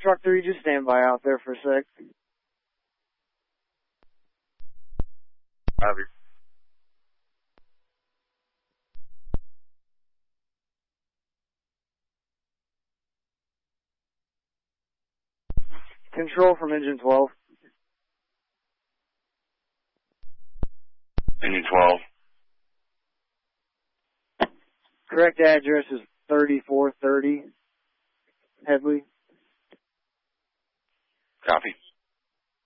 Truck 3, just stand by out there for a sec. Copy. Control from engine 12. Engine 12. Correct address is 3430 Headley. Copy.